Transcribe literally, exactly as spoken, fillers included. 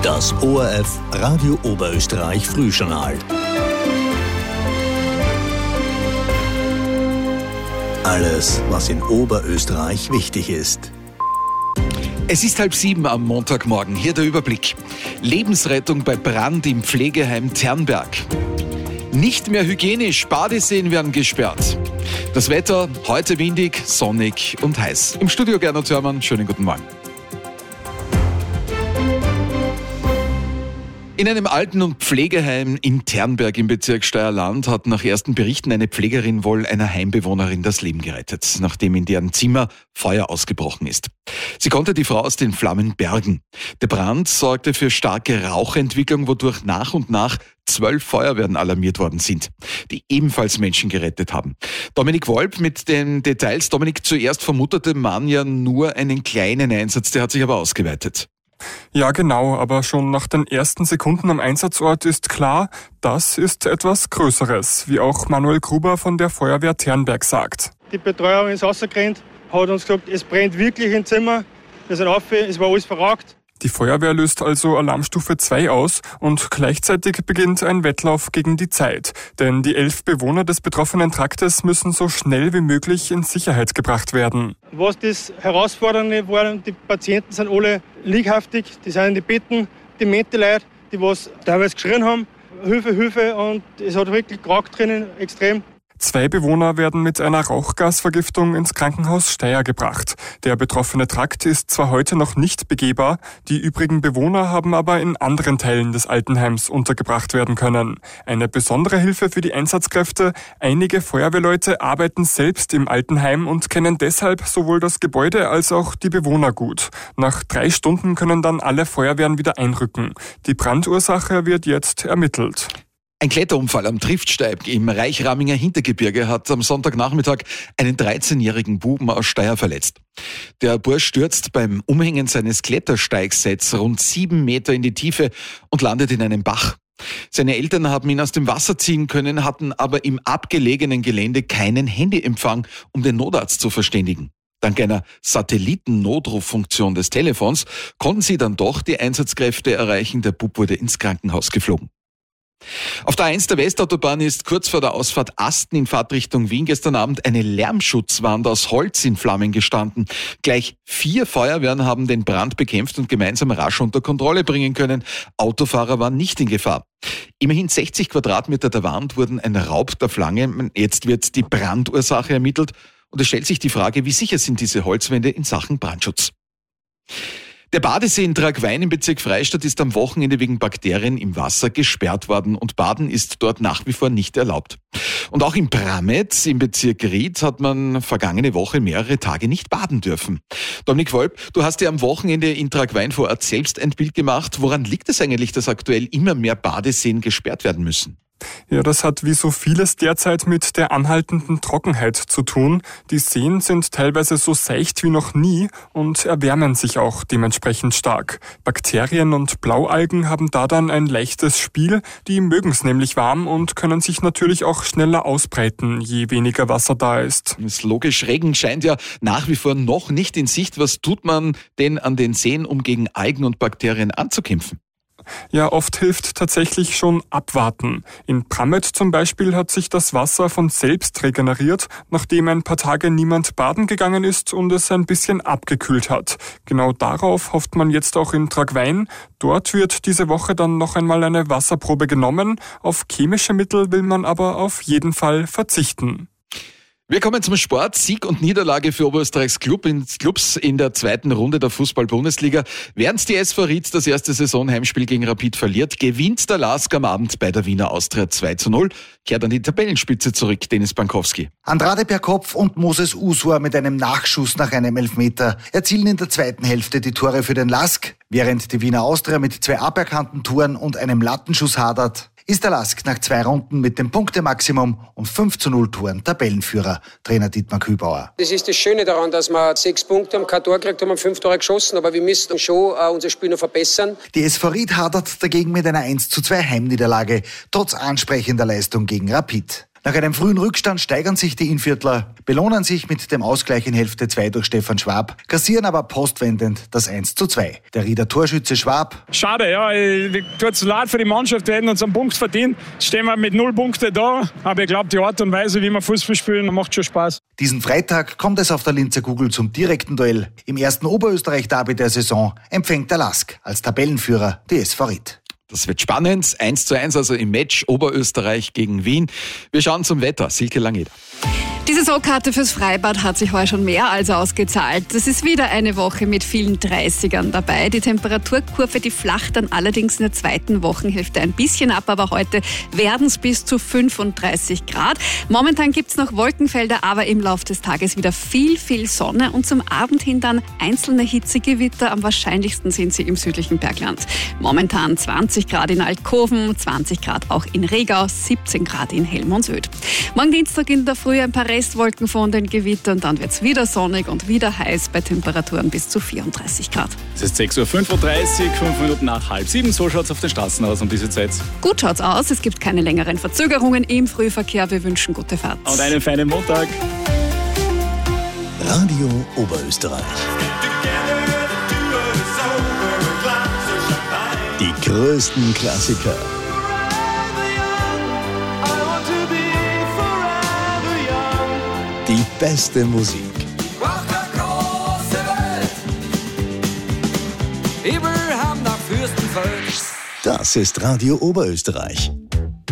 Das O R F Radio Oberösterreich Frühjournal. Alles, was in Oberösterreich wichtig ist. Es ist halb sieben am Montagmorgen. Hier der Überblick. Lebensrettung bei Brand im Pflegeheim Ternberg. Nicht mehr hygienisch, Badeseen werden gesperrt. Das Wetter heute windig, sonnig und heiß. Im Studio Gernot Hörmann, schönen guten Morgen. In einem Alten- und Pflegeheim in Ternberg im Bezirk Steierland hat nach ersten Berichten eine Pflegerin wohl einer Heimbewohnerin das Leben gerettet, nachdem in deren Zimmer Feuer ausgebrochen ist. Sie konnte die Frau aus den Flammen bergen. Der Brand sorgte für starke Rauchentwicklung, wodurch nach und nach zwölf Feuerwehren alarmiert worden sind, die ebenfalls Menschen gerettet haben. Dominik Wolp mit den Details. Dominik, zuerst vermutete man ja nur einen kleinen Einsatz, der hat sich aber ausgeweitet. Ja, genau, aber schon nach den ersten Sekunden am Einsatzort ist klar, das ist etwas Größeres, wie auch Manuel Gruber von der Feuerwehr Ternberg sagt. Die Betreuerin ist rausgerannt, hat uns gesagt, es brennt wirklich im Zimmer. Wir sind rauf, es war alles verraucht. Die Feuerwehr löst also Alarmstufe zwei aus und gleichzeitig beginnt ein Wettlauf gegen die Zeit. Denn die elf Bewohner des betroffenen Traktes müssen so schnell wie möglich in Sicherheit gebracht werden. Was das Herausfordernde war, die Patienten sind alle lieghaftig, die sind in die Betten, die Leute, die was teilweise geschrien haben, Hilfe, Hilfe, und es hat wirklich geraucht drinnen, extrem. Zwei Bewohner werden mit einer Rauchgasvergiftung ins Krankenhaus Steyr gebracht. Der betroffene Trakt ist zwar heute noch nicht begehbar, die übrigen Bewohner haben aber in anderen Teilen des Altenheims untergebracht werden können. Eine besondere Hilfe für die Einsatzkräfte: einige Feuerwehrleute arbeiten selbst im Altenheim und kennen deshalb sowohl das Gebäude als auch die Bewohner gut. Nach drei Stunden können dann alle Feuerwehren wieder einrücken. Die Brandursache wird jetzt ermittelt. Ein Kletterunfall am Triftsteig im Reichraminger Hintergebirge hat am Sonntagnachmittag einen dreizehnjährigen Buben aus Steyr verletzt. Der Bursch stürzt beim Umhängen seines Klettersteigsets rund sieben Meter in die Tiefe und landet in einem Bach. Seine Eltern haben ihn aus dem Wasser ziehen können, hatten aber im abgelegenen Gelände keinen Handyempfang, um den Notarzt zu verständigen. Dank einer Satelliten-Notruffunktion des Telefons konnten sie dann doch die Einsatzkräfte erreichen. Der Bub wurde ins Krankenhaus geflogen. Auf der A eins der Westautobahn ist kurz vor der Ausfahrt Asten in Fahrtrichtung Wien gestern Abend eine Lärmschutzwand aus Holz in Flammen gestanden. Gleich vier Feuerwehren haben den Brand bekämpft und gemeinsam rasch unter Kontrolle bringen können. Autofahrer waren nicht in Gefahr. Immerhin sechzig Quadratmeter der Wand wurden ein Raub der Flange. Jetzt wird die Brandursache ermittelt und es stellt sich die Frage, wie sicher sind diese Holzwände in Sachen Brandschutz. Der Badesee in Tragwein im Bezirk Freistadt ist am Wochenende wegen Bakterien im Wasser gesperrt worden und Baden ist dort nach wie vor nicht erlaubt. Und auch in Brametz im Bezirk Ried hat man vergangene Woche mehrere Tage nicht baden dürfen. Dominik Wolp, du hast dir am Wochenende in Tragwein vor Ort selbst ein Bild gemacht. Woran liegt es eigentlich, dass aktuell immer mehr Badeseen gesperrt werden müssen? Ja, das hat wie so vieles derzeit mit der anhaltenden Trockenheit zu tun. Die Seen sind teilweise so seicht wie noch nie und erwärmen sich auch dementsprechend stark. Bakterien und Blaualgen haben da dann ein leichtes Spiel. Die mögen es nämlich warm und können sich natürlich auch schneller ausbreiten, je weniger Wasser da ist. Das ist logisch. Regen scheint ja nach wie vor noch nicht in Sicht. Was tut man denn an den Seen, um gegen Algen und Bakterien anzukämpfen? Ja, oft hilft tatsächlich schon abwarten. In Brametz zum Beispiel hat sich das Wasser von selbst regeneriert, nachdem ein paar Tage niemand baden gegangen ist und es ein bisschen abgekühlt hat. Genau darauf hofft man jetzt auch in Tragwein. Dort wird diese Woche dann noch einmal eine Wasserprobe genommen. Auf chemische Mittel will man aber auf jeden Fall verzichten. Wir kommen zum Sport. Sieg und Niederlage für Oberösterreichs Club in, Clubs in der zweiten Runde der Fußball-Bundesliga. Während die S V Ried das erste Saisonheimspiel gegen Rapid verliert, gewinnt der Lask am Abend bei der Wiener Austria zwei zu null. Kehrt an die Tabellenspitze zurück, Dennis Bankowski. Andrade per Kopf und Moses Usua mit einem Nachschuss nach einem Elfmeter erzielen in der zweiten Hälfte die Tore für den Lask. Während die Wiener Austria mit zwei aberkannten Toren und einem Lattenschuss hadert, ist der Lask nach zwei Runden mit dem Punktemaximum und fünf zu null Toren Tabellenführer, Trainer Dietmar Kübauer. Das ist das Schöne daran, dass wir sechs Punkte haben, kein Tor gekriegt haben, fünf Tore geschossen, aber wir müssen schon uh, unser Spiel noch verbessern. Die S V Ried hadert dagegen mit einer eins zu zwei Heimniederlage, trotz ansprechender Leistung gegen Rapid. Nach einem frühen Rückstand steigern sich die Innviertler, belohnen sich mit dem Ausgleich in Hälfte zwei durch Stefan Schwab, kassieren aber postwendend das eins zu zwei. Der Rieder Torschütze Schwab: Schade, ja, ich tut es leid für die Mannschaft, wir hätten uns einen Punkt verdient. Jetzt stehen wir mit null Punkte da, aber ich glaube, die Art und Weise, wie wir Fußball spielen, macht schon Spaß. Diesen Freitag kommt es auf der Linzer Kugel zum direkten Duell. Im ersten Oberösterreich-Derby der Saison empfängt der Lask als Tabellenführer die S V Ried. Das wird spannend. eins zu eins also im Match Oberösterreich gegen Wien. Wir schauen zum Wetter. Silke Langeder. Die Saisonkarte fürs Freibad hat sich heuer schon mehr als ausgezahlt. Das ist wieder eine Woche mit vielen dreißigern dabei. Die Temperaturkurve, die flacht dann allerdings in der zweiten Wochenhälfte ein bisschen ab, aber heute werden es bis zu fünfunddreißig Grad. Momentan gibt es noch Wolkenfelder, aber im Laufe des Tages wieder viel, viel Sonne und zum Abend hin dann einzelne Hitzegewitter. Am wahrscheinlichsten sind sie im südlichen Bergland. Momentan zwanzig Grad in Altkoven, zwanzig Grad auch in Regau, siebzehn Grad in Helmonsöd. Morgen Dienstag in der Früh ein paar Restwolken von den Gewittern, dann wird es wieder sonnig und wieder heiß bei Temperaturen bis zu vierunddreißig Grad. Es ist sechs Uhr fünfunddreißig, fünf Minuten nach halb sieben. So schaut es auf den Straßen aus um diese Zeit. Gut schaut's aus, es gibt keine längeren Verzögerungen im Frühverkehr. Wir wünschen gute Fahrt. Und einen feinen Montag. Radio Oberösterreich. Die größten Klassiker. Die beste Musik. Das ist Radio Oberösterreich.